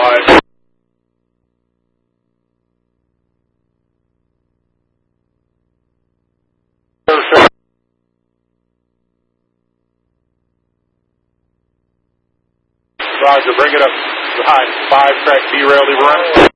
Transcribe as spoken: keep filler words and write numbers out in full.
five. Roger, bring it up behind five, track derailed, run.